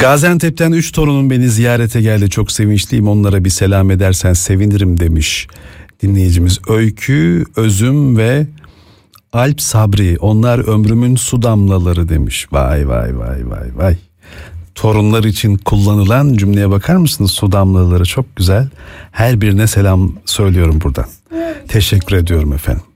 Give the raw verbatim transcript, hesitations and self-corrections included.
Gaziantep'ten üç torunum beni ziyarete geldi, çok sevinçliyim, onlara bir selam edersen sevinirim demiş dinleyicimiz. Öykü, Özüm ve Alp Sabri, onlar ömrümün su damlaları demiş. Vay vay vay vay vay. Torunlar için kullanılan cümleye bakar mısınız? Su damlaları çok güzel. Her birine selam söylüyorum buradan. Teşekkür ediyorum efendim.